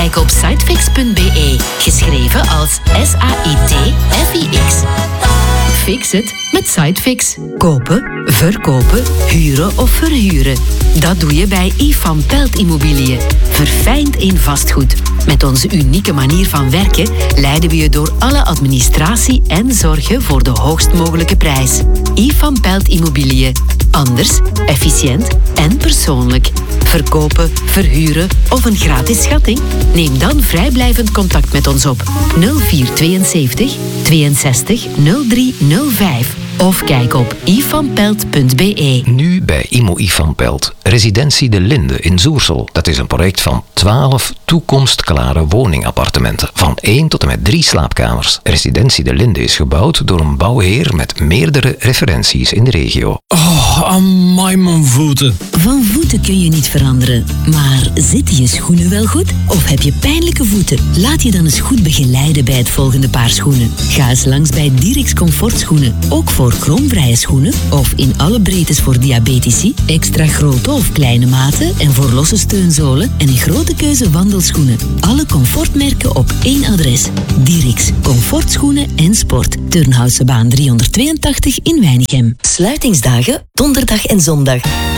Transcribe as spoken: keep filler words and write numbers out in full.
Kijk op sitefix punt b e, geschreven als S A I T F I X. Fix het met Sitefix. Kopen, verkopen, huren of verhuren. Dat doe je bij I F A M Pelt Immobiliën. Verfijnd in vastgoed. Met onze unieke manier van werken leiden we je door alle administratie en zorgen voor de hoogst mogelijke prijs. I F A M Pelt Immobiliën. Anders, efficiënt en persoonlijk. Verkopen, verhuren of een gratis schatting? Neem dan vrijblijvend contact met ons op nul vier tweeënzeventig tweeënzestig nul drie nul vijf of kijk op i f a m pelt punt b e. Nu bij Imo I F A M Pelt. Residentie De Linde in Zoersel. Dat is een project van twaalf toekomstklare woningappartementen. Van één tot en met drie slaapkamers. Residentie De Linde is gebouwd door een bouwheer met meerdere referenties in de regio. Oh, amai mijn voeten. Van voeten kun je niet veranderen. Maar zitten je schoenen wel goed? Of heb je pijnlijke voeten? Laat je dan eens goed begeleiden bij het volgende paar schoenen. Ga eens langs bij Dirix Comfortschoenen. Ook voor kromvrije schoenen of in alle breedtes voor diabetici, extra grote of kleine maten en voor losse steunzolen en een grote keuze wandelschoenen. Alle comfortmerken op één adres. Dirix Comfortschoenen en Sport. Turnhousebaan driehonderdtweeëntachtig in Weinigem. Sluitingsdagen donderdag en zondag.